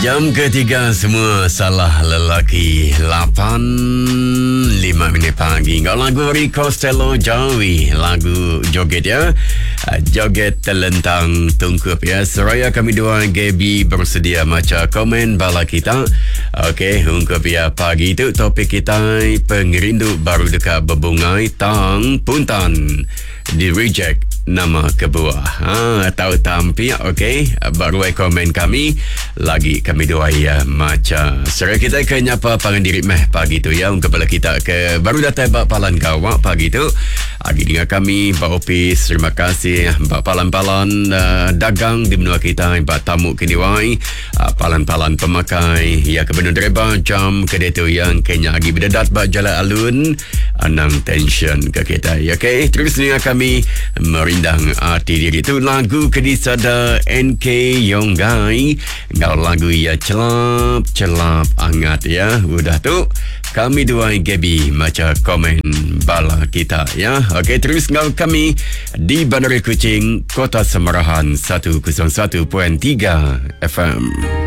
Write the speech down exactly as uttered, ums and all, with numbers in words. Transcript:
Jam ketiga semua salah lelaki. Lapan lima minit pagi. Kau lagu Rico Costello Jawi, lagu joget ya, joget telentang tungkup ya. Seraya kami dua Gaby bersedia macam komen bala kita. Okey, ungkup ya pagi itu topik kita pengerindu baru dekat berbungai tang puntan di reject nama kebuah. Ha, tahu tampi okey, baru ai komen kami lagi kami dua ya macam seraya kita ke nyapa pangendiri meh pagi tu ya, ungkap kita ke baru datang bak palan kawak pagi tu lagi dengan kami bak opis. Terima kasih bak palan-palan uh, dagang di menua kita, bak tamu kini wai uh, palan-palan pemakai ya, kebenar dereba jam kedai tu yang kenya lagi berdedat bak jalan alun anang tension ke kita ya. Okey, terus dengan kami merindang arti diri tu lagu kedisada N K Yonggai, ngau lagu ya celap celap hangat ya. Udah tu kami dua Gaby macam komen bala kita ya. Okey, terus ngau kami di Bandar Kuching, Kota Semarahan seratus satu perpuluhan tiga F M.